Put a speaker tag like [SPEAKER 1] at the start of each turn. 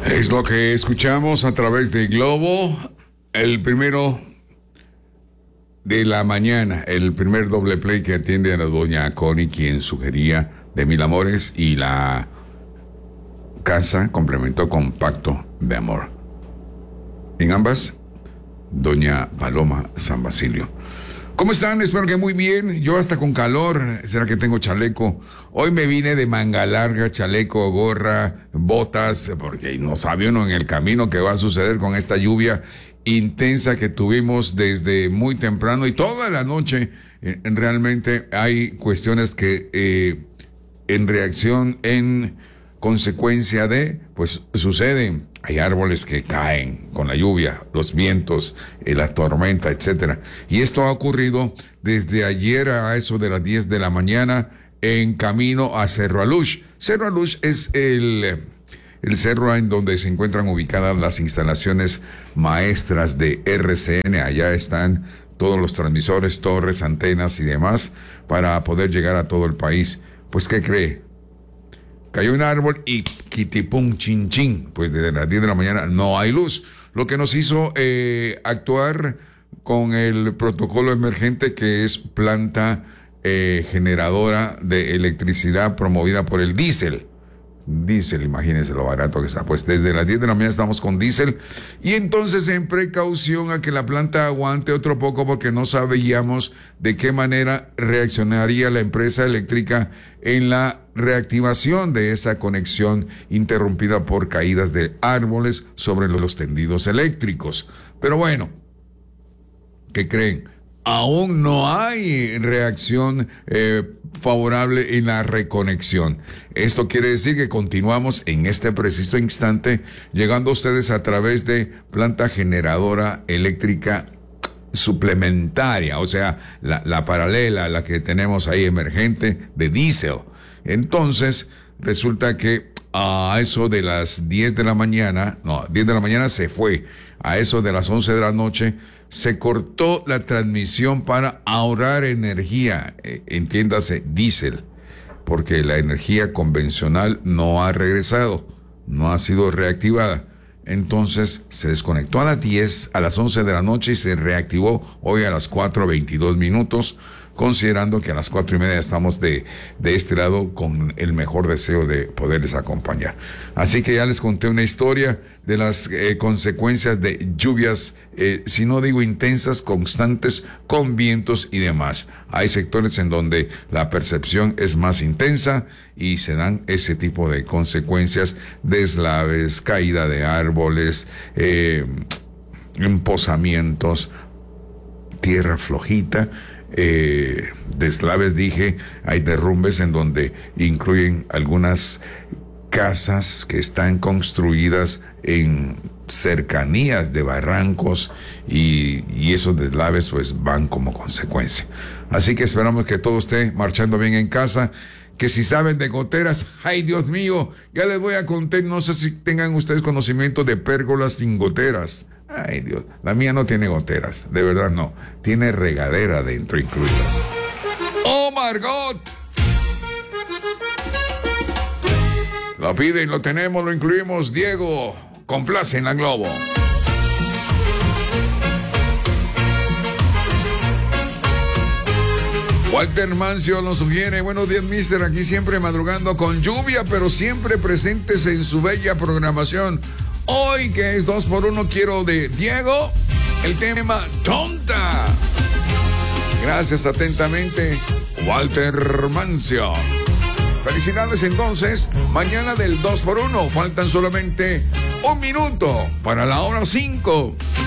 [SPEAKER 1] Es lo que escuchamos a través de Globo, el primero de la mañana, el primer doble play que atiende a la doña Connie, quien sugería de Mil Amores, y la casa complementó con Pacto de Amor. En ambas, doña Paloma San Basilio. ¿Cómo están? Espero que muy bien. Yo hasta con calor. ¿Será que tengo chaleco? Hoy me vine de manga larga, chaleco, gorra, botas, porque no sabe uno en el camino qué va a suceder con esta lluvia intensa que tuvimos desde muy temprano y toda la noche. Realmente hay cuestiones que en reacción, en consecuencia de, pues suceden. Hay árboles que caen con la lluvia, los vientos, la tormenta, etcétera. Y esto ha ocurrido desde ayer a eso de las 10 de la mañana en camino a Cerro Alush. Cerro Alush es el cerro en donde se encuentran ubicadas las instalaciones maestras de RCN. Allá están todos los transmisores, torres, antenas y demás para poder llegar a todo el país. Pues, ¿qué cree? Cayó un árbol y kitipum chin chin, pues desde las 10 de la mañana no hay luz. Lo que nos hizo actuar con el protocolo emergente, que es planta generadora de electricidad promovida por el diésel. Diésel, imagínense lo barato que está. Pues desde las 10 de la mañana estamos con diésel. Y entonces, en precaución a que la planta aguante otro poco, porque no sabíamos de qué manera reaccionaría la empresa eléctrica en la reactivación de esa conexión interrumpida por caídas de árboles sobre los tendidos eléctricos. Pero bueno, ¿qué creen? Aún no hay reacción favorable en la reconexión. Esto quiere decir que continuamos en este preciso instante llegando a ustedes a través de planta generadora eléctrica suplementaria, o sea, la paralela, la que tenemos ahí emergente de diésel. Entonces, resulta que a eso de las 10 de la mañana, 10 de la mañana se fue, a eso de las 11 de la noche, se cortó la transmisión para ahorrar energía, entiéndase, diésel, porque la energía convencional no ha regresado, no ha sido reactivada. Entonces se desconectó a las 11 de la noche y se reactivó hoy a las 4:22, considerando que a las 4:30 estamos de este lado con el mejor deseo de poderles acompañar. Así que ya les conté una historia de las consecuencias de lluvias, si no digo intensas, constantes, con vientos y demás. Hay sectores en donde la percepción es más intensa y se dan ese tipo de consecuencias: deslaves, caída de árboles, empozamientos, tierra flojita. Deslaves, dije, hay derrumbes en donde incluyen algunas casas que están construidas en cercanías de barrancos y esos deslaves pues van como consecuencia. Así que esperamos que todo esté marchando bien en casa. Que si saben de goteras, ¡ay, Dios mío! Ya les voy a contar, no sé si tengan ustedes conocimiento de pérgolas sin goteras. Ay, Dios, la mía no tiene goteras, de verdad no. Tiene regadera dentro incluida. ¡Oh, Margot! Lo piden, lo tenemos, lo incluimos. Diego, complace en la Globo. Walter Mancio nos sugiere: buenos días, mister, aquí siempre madrugando con lluvia, pero siempre presentes en su bella programación. Hoy, que es 2x1, quiero de Diego el tema Tonta. Gracias atentamente, Walter Mancio. Felicidades entonces, mañana del 2x1, faltan solamente un minuto para la hora 5.